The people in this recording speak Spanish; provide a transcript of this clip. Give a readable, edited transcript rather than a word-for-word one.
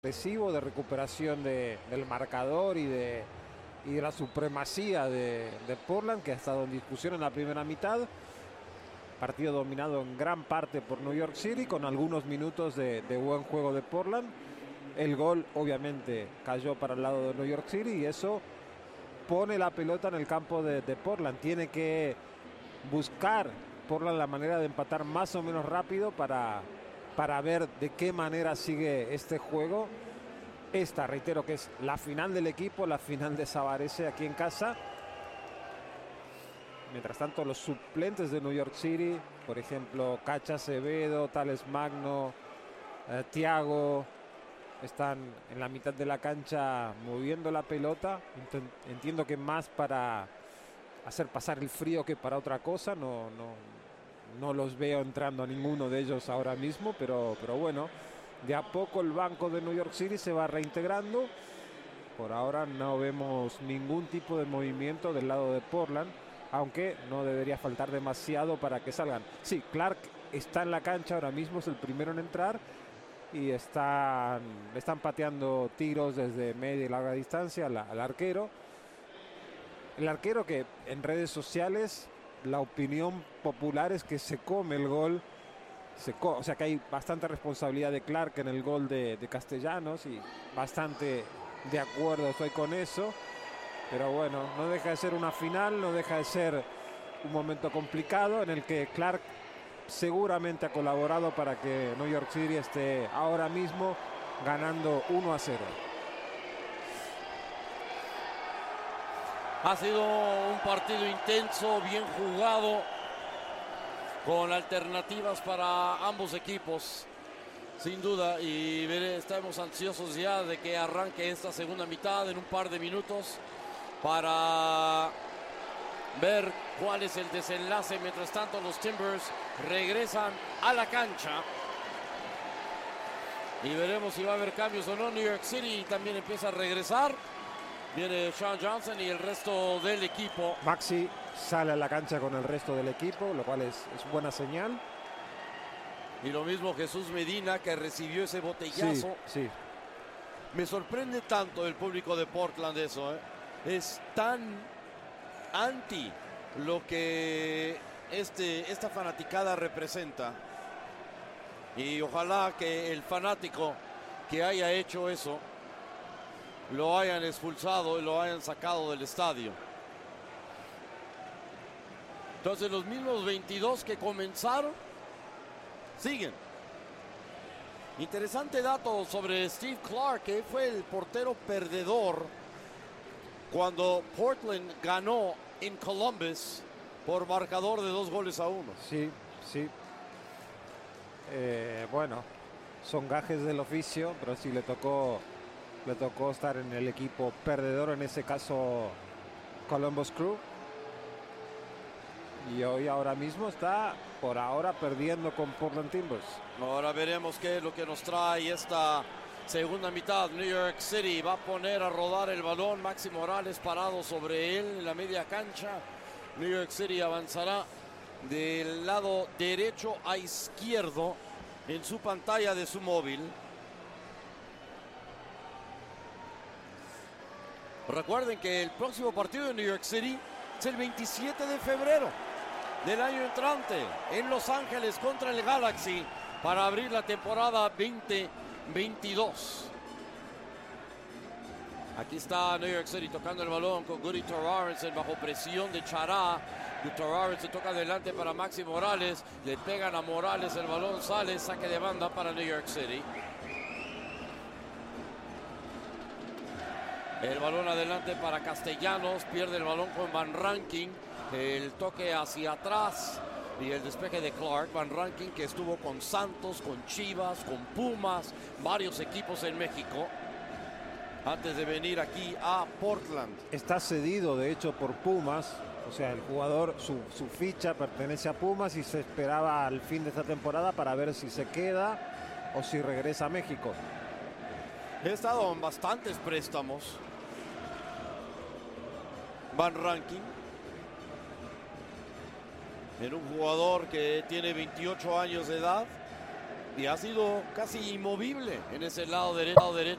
agresivo, de recuperación del marcador y de la supremacía de Portland, que ha estado en discusión en la primera mitad. Partido dominado en gran parte por New York City, con algunos minutos de buen juego de Portland. El gol obviamente cayó para el lado de New York City y eso pone la pelota en el campo de Portland. Tiene que buscar Portland la manera de empatar más o menos rápido para ver de qué manera sigue este juego. Esta, reitero, que es la final del equipo, la final de Sabarese aquí en casa. Mientras tanto, los suplentes de New York City, por ejemplo, Cacha Acevedo, Tales Magno, Thiago, están en la mitad de la cancha moviendo la pelota. Entiendo que más para hacer pasar el frío que para otra cosa. No los veo entrando a ninguno de ellos ahora mismo, pero bueno, de a poco el banco de New York City se va reintegrando. Por ahora no vemos ningún tipo de movimiento del lado de Portland, aunque no debería faltar demasiado para que salgan. Sí, Clark está en la cancha ahora mismo, es el primero en entrar y están pateando tiros desde media y larga distancia al arquero. El arquero que en redes sociales la opinión popular es que se come el gol. O sea que hay bastante responsabilidad de Clark en el gol de Castellanos y bastante de acuerdo estoy con eso. Pero bueno, no deja de ser una final, no deja de ser un momento complicado en el que Clark seguramente ha colaborado para que New York City esté ahora mismo ganando 1-0. Ha sido un partido intenso, bien jugado, con alternativas para ambos equipos, sin duda, y estamos ansiosos ya de que arranque esta segunda mitad en un par de minutos para ver cuál es el desenlace. Mientras tanto, los Timbers regresan a la cancha y veremos si va a haber cambios o no. New York City también empieza a regresar. Viene Sean Johnson y el resto del equipo. Maxi sale a la cancha con el resto del equipo, lo cual es buena señal. Y lo mismo Jesús Medina, que recibió ese botellazo. Sí. Me sorprende tanto el público de Portland eso, ¿eh? Es tan anti lo que esta fanaticada representa. Y ojalá que el fanático que haya hecho eso lo hayan expulsado y lo hayan sacado del estadio. Entonces los mismos 22 que comenzaron siguen. Interesante dato sobre Steve Clark, que fue el portero perdedor cuando Portland ganó en Columbus por marcador de 2-1. Sí. Bueno, son gajes del oficio, pero sí le tocó estar en el equipo perdedor, en ese caso Columbus Crew. Y hoy ahora mismo está por ahora perdiendo con Portland Timbers. Ahora veremos qué es lo que nos trae esta segunda mitad. New York City va a poner a rodar el balón. Maxi Morales parado sobre él en la media cancha. New York City avanzará del lado derecho a izquierdo en su pantalla de su móvil. Recuerden que el próximo partido de New York City es el 27 de febrero del año entrante en Los Ángeles contra el Galaxy para abrir la temporada 2022. Aquí está New York City tocando el balón con Guri Torrarensen bajo presión de Chará. Torrarensen toca adelante para Maxi Morales. Le pegan a Morales, el balón sale, saque de banda para New York City. El balón adelante para Castellanos, pierde el balón con Van Rankin. El toque hacia atrás y el despeje de Clark. Van Rankin, que estuvo con Santos, con Chivas, con Pumas, varios equipos en México, antes de venir aquí a Portland. Está cedido de hecho por Pumas, o sea, el jugador, su ficha pertenece a Pumas y se esperaba al fin de esta temporada para ver si se queda o si regresa a México. He estado en bastantes préstamos. Van Rankin, en un jugador que tiene 28 años de edad y ha sido casi inmovible en ese lado derecho.